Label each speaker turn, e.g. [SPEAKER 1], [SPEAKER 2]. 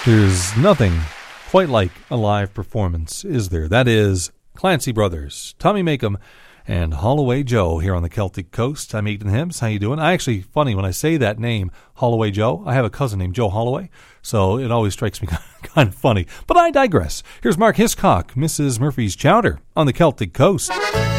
[SPEAKER 1] There's nothing quite like a live performance, is there? That is Clancy Brothers, Tommy Makem, and Holloway Joe here on the Celtic Coast. I'm Ethan Hibbs. How you doing? Funny, when I say that name, Holloway Joe, I have a cousin named Joe Holloway, so it always strikes me kind of funny. But I digress. Here's Mark Hiscock, Mrs. Murphy's Chowder on the Celtic Coast.